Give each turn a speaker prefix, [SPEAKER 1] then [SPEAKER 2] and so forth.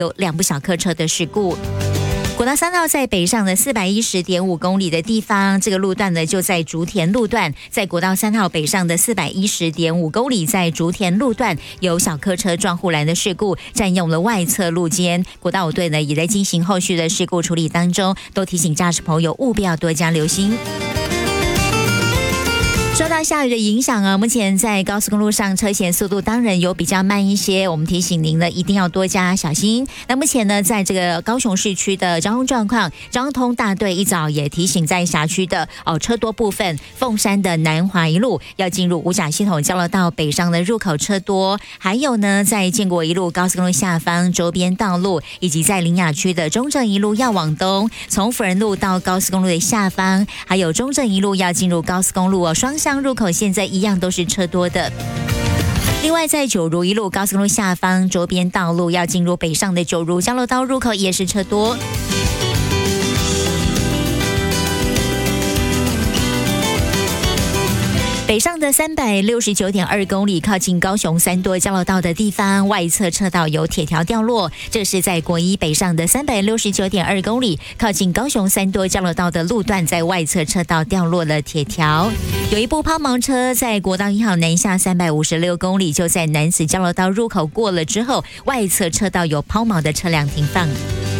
[SPEAKER 1] 有2部小客车的事故。国道3号在北上的410.5公里的地方，这个路段呢就在竹田路段，在国道3号北上的410.5公里，在竹田路段有小客车撞护栏的事故，占用了外侧路肩。国道5队呢也在进行后续的事故处理当中，都提醒驾驶朋友务必要多加留心。受到下雨的影响啊，目前在高速公路上车前速度当然有比较慢一些，我们提醒您呢一定要多加小心。那目前呢，在这个高雄市区的交通状况，交通大队一早也提醒在辖区的车多部分，凤山的南华一路要进入五甲系统交流道北上的入口车多，还有呢在建国一路高速公路下方周边道路，以及在苓雅区的中正一路要往东，从辅仁路到高速公路的下方，还有中正一路要进入高速公路双向入口现在一样都是车多的。另外在九如一路高速公路下方周边道路要进入北上的九如交流道入口也是车多。北上的369.2公里，靠近高雄三多交流道的地方，外侧车道有铁条掉落。这是在国一北上的369.2公里，靠近高雄三多交流道的路段，在外侧车道掉落了铁条。有一部抛锚车在国道1号南下356公里，就在南子交流道入口过了之后，外侧车道有抛锚的车辆停放。